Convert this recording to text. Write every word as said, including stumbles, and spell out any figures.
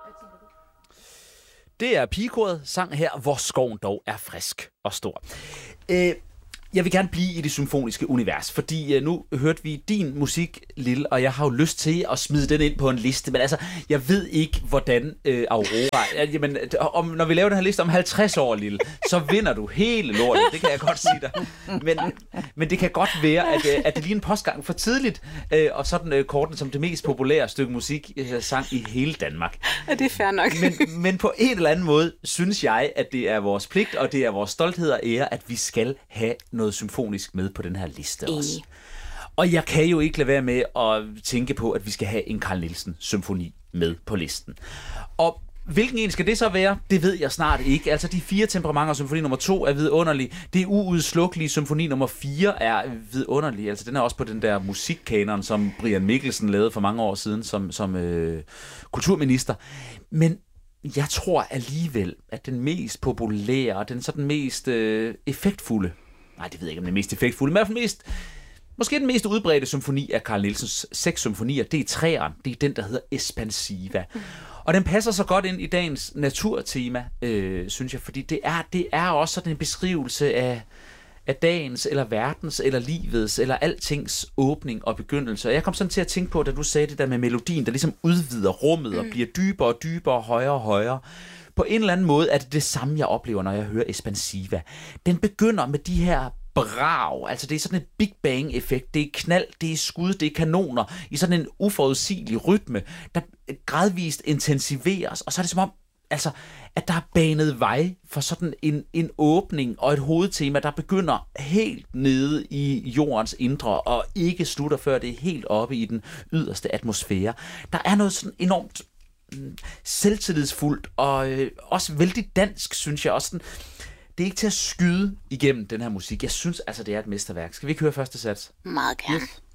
Det er pigekoret sang her, hvor skoven dog er frisk og stor. Øh, jeg vil gerne blive i det symfoniske univers, fordi øh, nu hørte vi din musik, Lille, og jeg har jo lyst til at smide den ind på en liste, men altså, jeg ved ikke, hvordan øh, Aurora... Jamen, om, når vi laver den her liste om halvtreds år, Lille, så vinder du hele lortet, det kan jeg godt sige dig. Men, men det kan godt være, at, øh, at det lige en postgang for tidligt, øh, og sådan øh, korten som det mest populære stykke musik øh, sang i hele Danmark. Ja, det er fair nok. Men, men på en eller anden måde, synes jeg, at det er vores pligt, og det er vores stolthed og ære, at vi skal have noget symfonisk med på den her liste også. Og jeg kan jo ikke lade være med at tænke på, at vi skal have en Carl Nielsen-symfoni med på listen. Og hvilken en skal det så være? Det ved jeg snart ikke. Altså de fire temperamenter, symfoni nummer to er vidunderlig. Det uudslukkelige symfoni nummer fire er vidunderlig. Altså den er også på den der musikkanon, som Brian Mikkelsen lavede for mange år siden som, som øh, kulturminister. Men jeg tror alligevel, at den mest populære, den sådan mest øh, effektfulde, nej, det ved jeg ikke, om den mest effektfulde, men i hvert fald mest, måske den mest udbredte symfoni af Carl Nielsens seks symfonier, det er treeren. Det er den, der hedder Espansiva. Mm. Og den passer så godt ind i dagens naturtema, øh, synes jeg, fordi det er, det er også sådan en beskrivelse af, af dagens, eller verdens, eller livets, eller altings åbning og begyndelse. Og jeg kom sådan til at tænke på, da du sagde det der med melodien, der ligesom udvider rummet mm. og bliver dybere og dybere, højere og højere. På en eller anden måde er det det samme, jeg oplever, når jeg hører Espansiva. Den begynder med de her brag, altså det er sådan en Big Bang-effekt, det er knald, det er skud, det er kanoner, i sådan en uforudsigelig rytme, der gradvist intensiveres, og så er det som om, altså, at der er banet vej for sådan en, en åbning og et hovedtema, der begynder helt nede i jordens indre, og ikke slutter, før det er helt oppe i den yderste atmosfære. Der er noget sådan enormt selvtillidsfuldt, og øh, også vældig dansk, synes jeg også. Sådan, det er ikke til at skyde igennem den her musik. Jeg synes altså, det er et mesterværk. Skal vi ikke høre første sats? Meget gerne. Yes.